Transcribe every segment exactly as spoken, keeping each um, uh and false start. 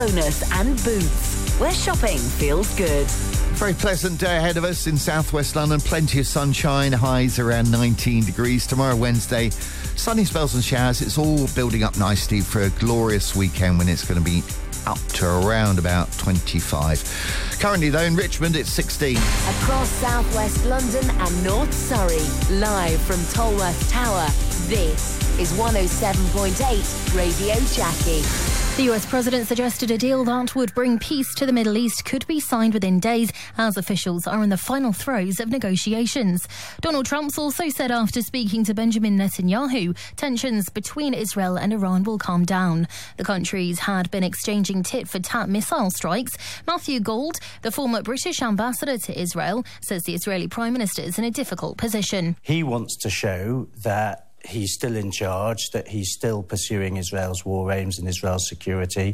Bonus and Boots, where shopping feels good. Very pleasant day ahead of us in southwest London. Plenty of sunshine, highs around nineteen degrees. Tomorrow, Wednesday, sunny spells and showers. It's all building up nicely for a glorious weekend when it's going to be up to around about twenty-five. Currently, though, in Richmond, it's sixteen. Across southwest London and North Surrey, live from Tolworth Tower, this is one oh seven point eight Radio Jackie. The U S president suggested a deal that would bring peace to the Middle East could be signed within days as officials are in the final throes of negotiations. Donald Trump's also said after speaking to Benjamin Netanyahu, tensions between Israel and Iran will calm down. The countries had been exchanging tit-for-tat missile strikes. Matthew Gould, the former British ambassador to Israel, says the Israeli Prime Minister is in a difficult position. He wants to show that he's still in charge, that he's still pursuing Israel's war aims and Israel's security,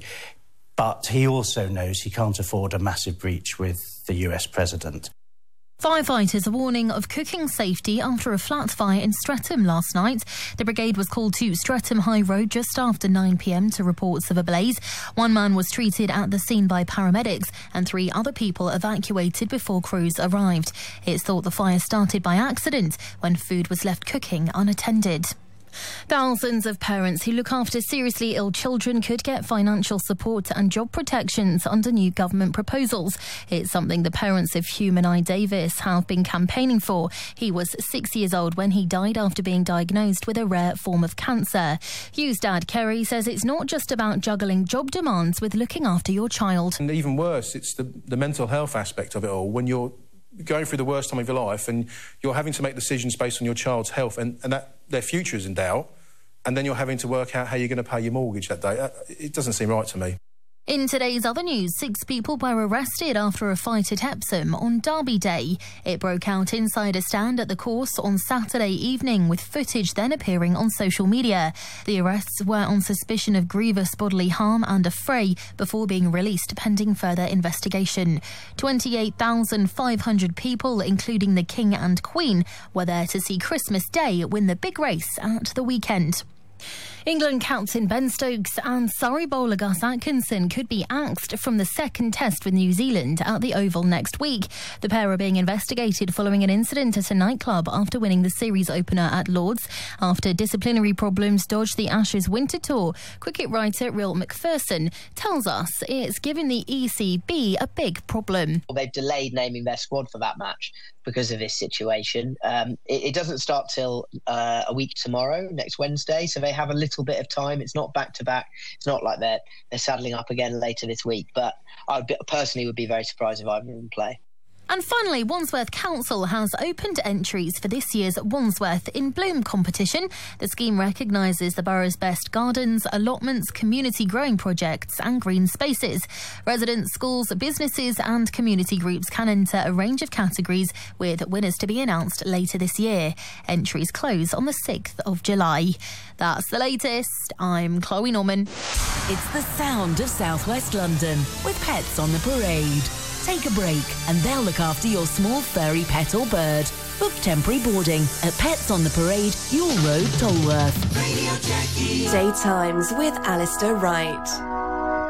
but he also knows he can't afford a massive breach with the U S president. Firefighters are warning of cooking safety after a flat fire in Streatham last night. The brigade was called to Streatham High Road just after nine p m to reports of a blaze. One man was treated at the scene by paramedics and three other people evacuated before crews arrived. It's thought the fire started by accident when food was left cooking unattended. Thousands of parents who look after seriously ill children could get financial support and job protections under new government proposals. It's something the parents of Hugh Menai Davis have been campaigning for. He was six years old when he died after being diagnosed with a rare form of cancer. Hugh's dad, Kerry, says it's not just about juggling job demands with looking after your child. And even worse, it's the, the mental health aspect of it all. When you're going through the worst time of your life and you're having to make decisions based on your child's health and, and that their future is in doubt, and then you're having to work out how you're going to pay your mortgage that day. It doesn't seem right to me. In today's other news, six people were arrested after a fight at Epsom on Derby Day. It broke out inside a stand at the course on Saturday evening, with footage then appearing on social media. The arrests were on suspicion of grievous bodily harm and a fray before being released pending further investigation. twenty-eight thousand five hundred people, including the King and Queen, were there to see Christmas Day win the big race at the weekend. England captain Ben Stokes and Surrey bowler Gus Atkinson could be axed from the second test with New Zealand at the Oval next week. The pair are being investigated following an incident at a nightclub after winning the series opener at Lord's. After disciplinary problems dodged the Ashes winter tour, cricket writer Real McPherson tells us it's given the E C B a big problem. Well, they've delayed naming their squad for that match because of this situation. Um, it, it doesn't start till uh, a week tomorrow, next Wednesday, so they have a little bit of time. It's not back-to-back. It's not like they're, they're saddling up again later this week, but I would be, personally would be very surprised if either of them play. And finally, Wandsworth Council has opened entries for this year's Wandsworth in Bloom competition. The scheme recognises the borough's best gardens, allotments, community growing projects and green spaces. Residents, schools, businesses and community groups can enter a range of categories, with winners to be announced later this year. Entries close on the sixth of July. That's the latest. I'm Chloe Norman. It's the sound of southwest London with Pets on the Parade. Take a break and they'll look after your small furry pet or bird. Book temporary boarding at Pets on the Parade, Yule Road, Tolworth. Radio Jackie. Daytimes with Alistair Wright.